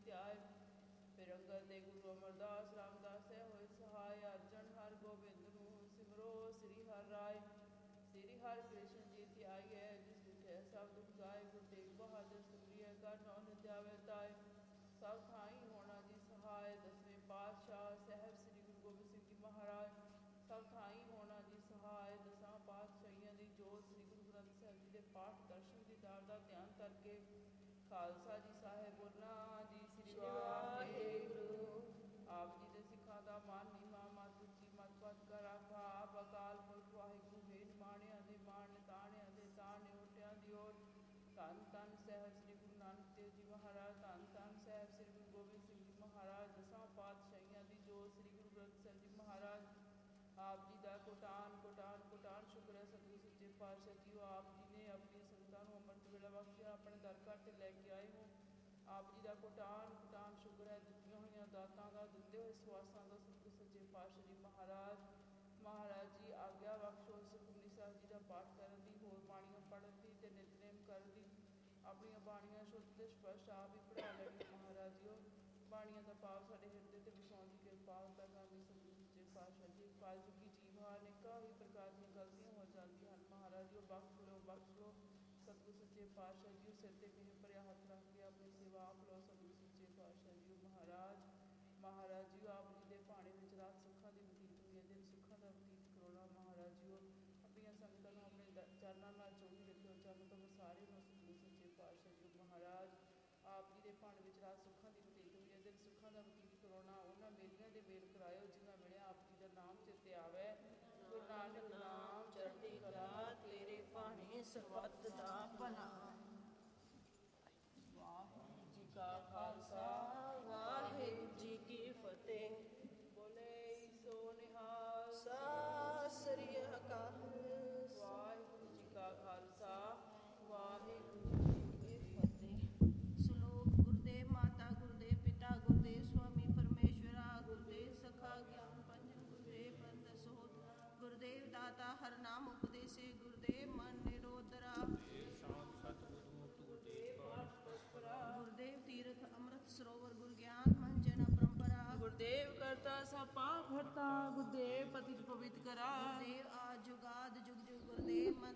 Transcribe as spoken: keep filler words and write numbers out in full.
ਧਿਆਏ। ਫਿਰ ਅੰਗਦ ਦੇ ਗੁਰੂ ਅਮਰਦਾਸ ਰਾਮਦਾਸ ਸਹਿ ਹੋਏ ਸਹਾਇ। ਅਰਜਨ ਹਰ ਗੋਬਿੰਦ ਨੂੰ ਸਿਮਰੋ ਸ੍ਰੀ ਹਰਿ ਰਾਏ। ਸ੍ਰੀ ਹਰਿ ਕ੍ਰਿਸ਼ਨ ਜੀ ਧਿਆਈਐ ਜਿਸ ਡਿਠੈ ਸਭ ਦੁਖ ਜਾਏ। ਗੁਰੂ ਤੇਗ ਬਹਾਦਰ ਸਿਮਰਿਐ ਕਰ ਨਉ ਨਿਤ ਆਵੈ ਤਾਏ। ਸਭ ਥਾਈ ਹੋਣਾ ਜੀ ਸਹਾਇ। ਦਸਵੇਂ ਪਾਤਸ਼ਾਹ ਸਾਹਿਬ ਸ੍ਰੀ ਗੁਰੂ ਗੋਬਿੰਦ ਸਿੰਘ ਜੀ ਮਹਾਰਾਜ। ਸਭ ਥਾਈ ਹੋਣਾ ਜੀ ਸਹਾਇ। ਦਸਾਂ ਪਾਤਸ਼ਾਹੀਆਂ ਦੀ ਜੋਤ ਸ੍ਰੀ ਗੁਰੂ ਗ੍ਰੰਥ ਸਾਹਿਬ ਜੀ ਦੇ ਪਾਠ ਦਰਸ਼ਨ ਦੀਦਾਰ ਦਾ ਧਿਆਨ ਕਰਕੇ ਖਾਲਸਾ ਜੀ ਸਾਹਿਬ ਬੋਲਣਾ ਜੀ ਸ੍ਰੀ ਵਾਹਿਗੁਰੂ। ਆਪ ਜੀ ਦੇ ਸਿੱਖਾਂ ਦਾ ਮਨ ਨੀਵਾਂ ਮਤ ਉੱਚੀ ਮਤ ਪਤ ਕਰ ਆਖਾ। ਆਪ ਅਕਾਲ ਪੁਰਖ ਵਾਹਿਗੁਰੂ ਹੈ। ਨਿਮਾਣਿਆਂ ਦੇ ਮਾਣ ਨਿਤਾਣਿਆਂ ਦੇ ਤਾਣ ਨਿਓਟਿਆਂ ਦੀ ਓਟ। ਧੰਨ ਧੰਨ ਸਾਹਿਬ ਸ੍ਰੀ ਗੁਰੂ ਨਾਨਕ ਦੇਵ ਜੀ ਮਹਾਰਾਜ। ਧੰਨ ਧੰਨ ਸਾਹਿਬ ਸ੍ਰੀ ਗੁਰੂ ਗੋਬਿੰਦ ਸਿੰਘ ਜੀ ਮਹਾਰਾਜ। ਦਸਾਂ ਪਾਤਸ਼ਾਹੀਆਂ ਦੀ ਜੋਤ ਸ੍ਰੀ ਗੁਰੂ ਗ੍ਰੰਥ ਸਾਹਿਬ ਜੀ ਮਹਾਰਾਜ। ਆਪ ਜੀ ਦਾ ਕੋਟਾਨ ਕੋਟਾਨ ਕੋਟਾਨ ਸ਼ੁਕਰ ਹੈ ਸਤਿਗੁਰੂ ਸੱਚੇ ਪਾਤਸ਼ਾਹ ਜੀਓ। ਆਪ ਜੀ ਨੇ ਆਪਣੀ ਸੰਗਤਾਂ ਨੂੰ ਅੰਮ੍ਰਿਤ ਵੇਲਾ ਬਖਸ਼ਿਆ। ਆਪਣੇ ਦਰ ਘਰ 'ਤੇ ਲੈ ਕੇ ਆਏ ਹੋ। ਆਪ ਜੀ ਦਾ ਕੋਟਾਨ ਕੋਟਾਨ ਸ਼ੁਕਰ ਹੈ। ਦਿੱਤੀਆਂ ਹੋਈਆਂ ਦਾਤਾਂ ਦਾ ਦਿੰਦੇ ਹੋਏ ਸਵਾਸਾਂ ਦਾ ਸਤਿਗੁਰੂ ਸੱਚੇ ਪਾਤਸ਼ਾਹ ਜੀ ਮਹਾਰਾਜ। ਮਹਾਰਾਜ ਜੀ ਆਗਿਆ ਬਖਸ਼ੋ ਸੁਖਮਨੀ ਸਾਹਿਬ ਜੀ ਦਾ ਪਾਠ ਕਰਨ ਦੀ, ਹੋਰ ਬਾਣੀਆਂ ਪੜ੍ਹਨ ਦੀ ਅਤੇ ਨਿਤਨੇਮ ਕਰਨ ਦੀ। ਆਪਣੀਆਂ ਬਾਣੀਆਂ ਸ਼ੁੱਧ ਅਤੇ ਸਪਸ਼ਟ ਆਪ ਹੀ ਪੜ੍ਹਾ ਲੈਣੀਆਂ ਮਹਾਰਾਜ ਜੀਓ। ਬਾਣੀਆਂ ਦਾ ਭਾਵ ਸਾਡੇ ਹਿਰਦੇ 'ਤੇ ਵਸਾਉਣ ਦੀ ਕਿਰਪਾ ਕਰਨਾ ਵੀ ਸਤਿਗੁਰੂ ਸੱਚੇ ਪਾਤਸ਼ਾਹ ਜੀ। ਕਲਯੁਗੀ ਜੀਵ ਹਾਂ ਅਨੇਕਾਂ ਹੀ ਪ੍ਰਕਾਰ ਦੀਆਂ ਗਲਤੀਆਂ ਹੋ ਜਾਂਦੀਆਂ ਹਨ ਮਹਾਰਾਜ ਜੀਓ। ਬਖਸ਼ ਲਓ ਬਖਸ਼ ਲਓ ਸਤਿਗੁਰੂ ਸੱਚੇ ਪਾਤਸ਼ਾਹ ਜੀ। ਸਿਰ 'ਤੇ ਮੇਹ ਭਰਿਆ ਹੱਥ ਰੱਖ ਕੇ ਆਪਣੀ ਸੇਵਾ ਆਪ ਲਓ ਸਤਿਗੁਰੂ ਸੱਚੇ ਪਾਤਸ਼ਾਹ ਜੀ ਮਹਾਰਾਜ। ਮਹਾਰਾਜ ਜੀਓ ਆਪ ਜੀ ਦੇ ਭਾਣੇ ਵਿੱਚ ਰਾਤ ਸੁੱਖਾਂ ਦੀ ਬਤੀਤ ਹੋਈ ਹੈ, ਦਿਨ ਸੁੱਖਾਂ ਦਾ ਬਤੀਤ ਕਰਵਾਉਣਾ ਮਹਾਰਾਜ ਜੀਓ। ਆਪਣੀਆਂ ਸੰਗਤਾਂ ਨੂੰ ਆਪਣੇ ਚਰਨਾਂ ਨਾਲ ਚੌਕੀ ਰੱਖਿਓ। ਚਰਨ ਤੋਂ ਵਸਾਰੇ ਨੂੰ ਸਤਿਗੁਰੂ ਸੱਚੇ ਪਾਤਸ਼ਾਹ ਜੀ ਮਹਾਰਾਜ। ਆਪ ਜੀ ਦੇ ਭਾਣੇ ਵਿੱਚ ਰਾਤ ਸੁੱਖਾਂ ਦੀ ਬਤੀਤ ਹੋਈ ਹੈ, ਦਿਨ ਸੁੱਖਾਂ ਦਾ ਬਤੀਤ ਕਰਵਾਉਣਾ। ਉਹਨਾਂ ਮੇਲੀਆਂ ਦੇ ਮੇਲ ਕਰਾਇਓ ਜਿਨ੍ਹਾਂ ਮਿਲਿਆ ਆਪ ਜੀ ਦਾ ਨਾਮ ਚਿੱਤੇ ਆਵੇ। ਗੁਰੂ ਨਾਨਕ ਨਾਮ ਚੜ੍ਹਦੀ ਕਲਾ ਤੇਰੇ ਭਾਣੇ ਸਰਬੱਤ ਦਾ ਭਲਾ। ਵਾਹਿਗੁਰੂ ਜੀ ਕਾ ਖਾਲਸਾ ਵਾਹਿਗੁਰੂ ਜੀ ਕੀ ਫਤਿਹ। ਬੋਲੇ ਸੋ ਨਿਹਾਲ ਸਤਿ ਸ੍ਰੀ ਅਕਾਲ। ਵਾਹਿਗੁਰੂ ਜੀ ਕਾ ਖਾਲਸਾ ਵਾਹਿਗੁਰੂ ਜੀ ਕੀ ਫਤਿਹ। ਸ਼ਲੋਕ। ਗੁਰਦੇਵ ਮਾਤਾ ਗੁਰਦੇਵ ਪਿਤਾ ਗੁਰਦੇਵ ਸੁਆਮੀ ਪਰਮੇਸ਼ਵਰਾ। ਗੁਰਦੇਵ ਸਖਾ ਗਿਆਨ ਪੰਜਨ ਗੁਰਦੇਵ ਬੰਦ ਸੋਤ। ਗੁਰਦੇਵ ਦਾਤਾ ਹਰ ਨਾਮ ਉਪਦੇਸੇ। ਗੁਰਦੇਵ ਮਨ ਨਿਰੋਧਰਾ। ਗੁਰਦੇਵ ਤੀਰਥ ਅੰਮ੍ਰਿਤ ਸਰੋਵਰ ਗੁਰ ਗਿਆਨ ਮੰਜਨ ਅਪਰੰਪਰਾ। ਗੁਰਦੇਵ ਕਰਤਾ ਸਭ ਪਾਪ ਹਰਤਾ। ਗੁਰਦੇਵ ਪਤਿਤ ਪਵਿੱਤ ਕਰਾ। ਗੁਰਦੇਵ ਆਦ ਜੁਗਾਦ ਜੁਗ ਜੁਗ। ਗੁਰਦੇਵ ਮੰਤ